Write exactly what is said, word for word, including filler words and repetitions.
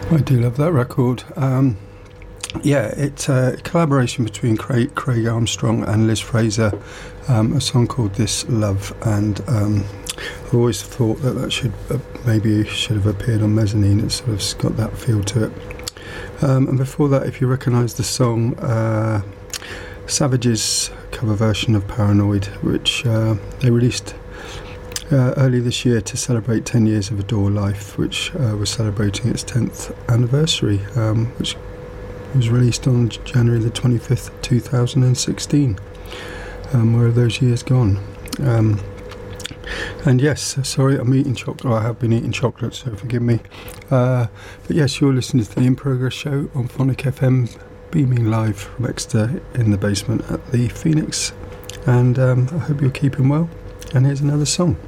I do love that record. Um, yeah, it's a collaboration between Craig, Craig Armstrong and Liz Fraser, um, a song called This Love, and um, I've always thought that that should uh, maybe should have appeared on Mezzanine. It's sort of got that feel to it. Um, and before that, if you recognise the song, uh, Savage's cover version of Paranoid, which uh, they released Uh, early this year to celebrate ten years of Adore Life, which uh, was celebrating its tenth anniversary, um, which was released on January the twenty-fifth, two thousand sixteen. Um, where are those years gone? Um, and yes, sorry, I'm eating chocolate. I have been eating chocolate, so forgive me. Uh, but yes, you're listening to the In Progress show on Phonic F M, beaming live from Exeter in the basement at the Phoenix. And um, I hope you're keeping well. And here's another song.